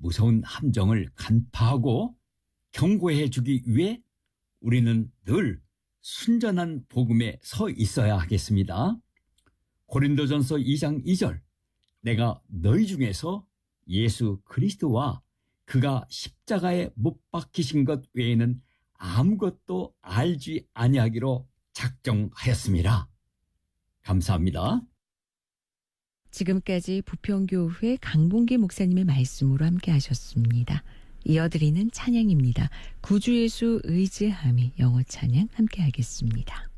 무서운 함정을 간파하고 경고해 주기 위해 우리는 늘 순전한 복음에 서 있어야 하겠습니다. 고린도전서 2장 2절, 내가 너희 중에서 예수 그리스도와 그가 십자가에 못 박히신 것 외에는 아무것도 알지 아니하기로 작정하였습니다. 감사합니다. 지금까지 부평교회 강봉기 목사님의 말씀으로 함께 하셨습니다. 이어드리는 찬양입니다. 구주예수 의지함이 영어 찬양 함께 하겠습니다.